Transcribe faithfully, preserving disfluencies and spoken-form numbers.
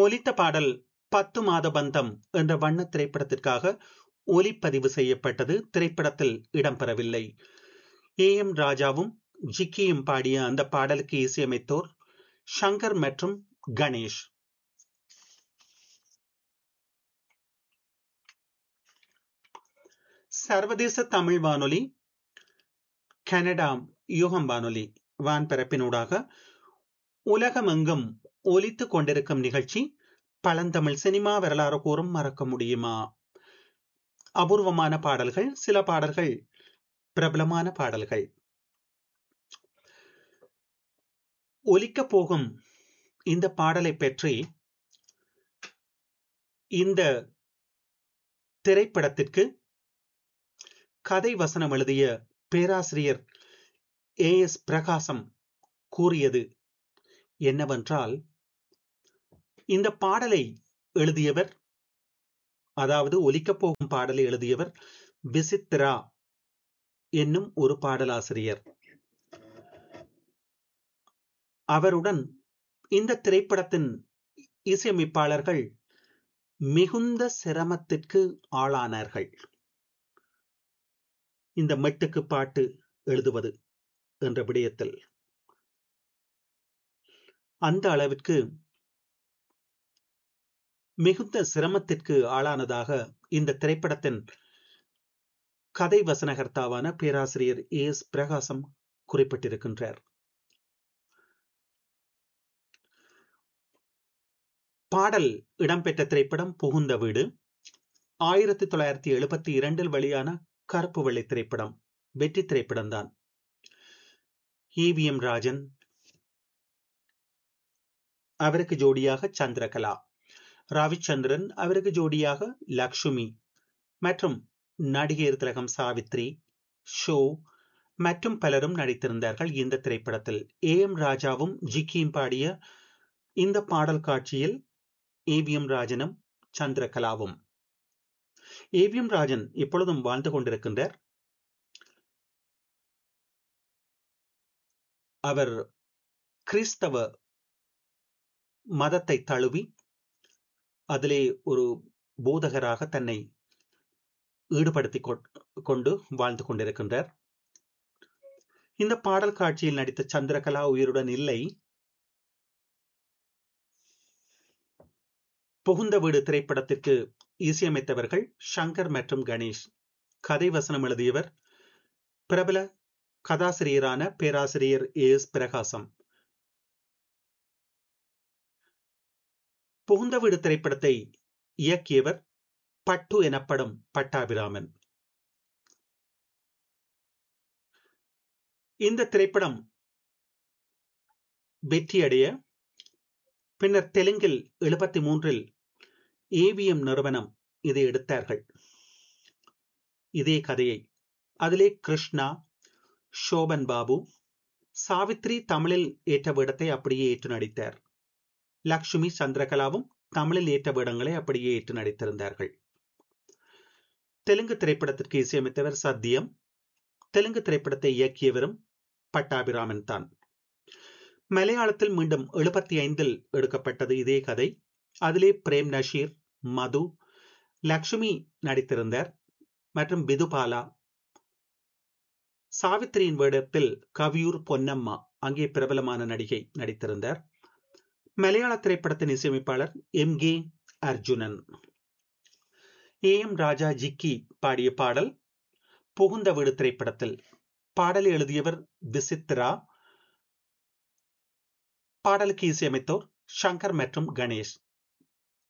ஒலித்த பாடல் பத்து மாத பந்தம் என்ற வண்ண திரைப்படத்திற்காக ஒலிப்பதிவு செய்யப்பட்டது. திரைப்படத்தில் இடம்பெறவில்லை. ஏ எம் ராஜாவும் ஜிக்கியும் பாடிய அந்த பாடலுக்கு இசையமைத்தோர் ஷங்கர் மற்றும் கணேஷ். சர்வதேச தமிழ் வானொலி, கனடா யூகம் வானொலி வான்பரப்பினூடாக உலகமெங்கும் ஒலித்துக் கொண்டிருக்கும் நிகழ்ச்சி பழந்தமிழ் சினிமா வரலாறு கூறும் மறக்க முடியுமா. அபூர்வமான பாடல்கள், சில பாடல்கள் பிரபலமான பாடல்கள். ஒலிக்கப் போகும் இந்த பாடலை பற்றி இந்த திரைப்படத்திற்கு கதை வசனம் எழுதிய பேராசிரியர் ஏ எஸ் பிரகாசம் கூறியது என்னவென்றால், இந்த பாடலை எழுதியவர், அதாவது ஒலிக்கப் போகும் பாடலை எழுதியவர் விசித்ரா என்னும் ஒரு பாடலாசிரியர். அவருடன் இந்த திரைப்படத்தின் இசையமைப்பாளர்கள் மிகுந்த சிரமத்திற்கு ஆளானார்கள். இந்த மெட்டுக்கு பாட்டு எழுதுவது என்ற விடயத்தில் அந்த அளவிற்கு மிகுந்த சிரமத்திற்கு ஆளானதாக இந்த திரைப்படத்தின் கதை வசனகர்த்தாவான பேராசிரியர் ஏ எஸ் பிரகாசம் குறிப்பிட்டிருக்கின்றார். பாடல் இடம்பெற்ற திரைப்படம் புகுந்த வீடு. ஆயிரத்தி தொள்ளாயிரத்தி எழுபத்தி இரண்டில் வெளியான கருப்பு வெள்ளை திரைப்படம். வெற்றி திரைப்படம்தான். ஏ வி எம் ராஜன், அவருக்கு ஜோடியாக சந்திரகலா, ரவிச்சந்திரன், அவருக்கு ஜோடியாக லக்ஷ்மி மற்றும் நடிகர் திலகம் சாவித்ரி, ஷோ மற்றும் பலரும் நடித்திருந்தார்கள் இந்த திரைப்படத்தில். ஏ எம் ராஜாவும் ஜிக்கியும் பாடிய இந்த பாடல் காட்சியில் A V M ராஜனும் சந்திரகலாவும். A V M Rajan இப்பொழுதும் வாழ்ந்து கொண்டிருக்கின்றார். அவர் கிறிஸ்தவ மதத்தை தழுவி அதிலே ஒரு போதகராக தன்னை ஈடுபடுத்திக் கொண்டு வாழ்ந்து கொண்டிருக்கின்றார். இந்த பாடல் காட்சியில் நடித்த சந்திரகலா உயிருடன் இல்லை. புகுந்த வீடு திரைப்படத்திற்கு இசையமைத்தவர்கள் ஷங்கர் மற்றும் கணேஷ். கதை வசனம் எழுதியவர் பிரபல கதாசிரியரான பேராசிரியர் ஏ எஸ் பிரகாசம். புகுந்த வீடு திரைப்படத்தை இயக்கியவர் பட்டு எனப்படும் பட்டாபிராமன். இந்த திரைப்படம் வெற்றியடைய பின்னர் தெலுங்கில் எழுபத்தி மூன்றில் ஏவிஎம் நிறுவனம் இதை எடுத்தார்கள், இதே கதையை. அதிலே கிருஷ்ணா, சோபன் பாபு, சாவித்ரி தமிழில் ஏற்ற வேடத்தை அப்படியே ஏற்று நடித்தார். லக்ஷ்மி, சந்திரகலாவும் தமிழில் ஏற்ற வேடங்களை அப்படியே ஏற்று நடித்திருந்தார்கள். தெலுங்கு திரைப்படத்திற்கு இசையமைத்தவர் சத்யம். தெலுங்கு திரைப்படத்தை இயக்கியவரும் பட்டாபிராமன் தான். மலையாளத்தில் மீண்டும் எழுபத்தி ஐந்தில் எடுக்கப்பட்டது இதே கதை. அதிலே பிரேம் நஷீர், மது, லக்ஷ்மி நடித்திருந்தார் மற்றும் பிதுபாலா. சாவித்திரியின் வேடத்தில் கவியூர் பொன்னம்மா, அங்கே பிரபலமான நடிகை, நடித்திருந்தார். மலையாள திரைப்படத்தின் இசையமைப்பாளர் M K Arjunan. A M ராஜா ஜிக்கி பாடிய பாடல் புகுந்த வீடு திரைப்படத்தில். பாடலை எழுதியவர் விசித்ரா. பாடலுக்கு இசையமைத்தோர் ஷங்கர் மற்றும் கணேஷ்.